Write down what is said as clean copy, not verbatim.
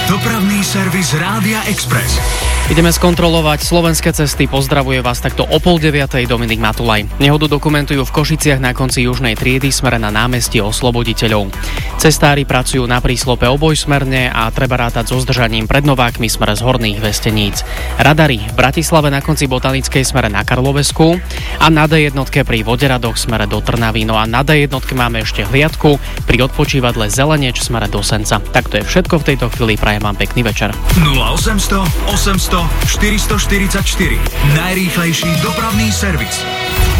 Dopravný servis Rádia Express. Ideme skontrolovať slovenské cesty. Pozdravuje vás takto o 8:30 Dominik Matulaj. Nehodu dokumentujú v Košiciach na konci južnej triedy smere na námestie Osloboditeľov. Cestári pracujú na príslope obojsmerne a treba rátať so zdržaním pred Novákmi smere z Horných Vesteníc. Radary v Bratislave na konci Botanickej smere na Karlovesku a na D1 pri Voderadoch smere do Trnavy. No a na D1 máme ešte hliadku pri odpočívadle Zeleneč smere do Senca. Tak to je všetko v tejto chvíli. Prajem vám pekný večer. 0800 800 444. Najrýchlejší dopravný servis.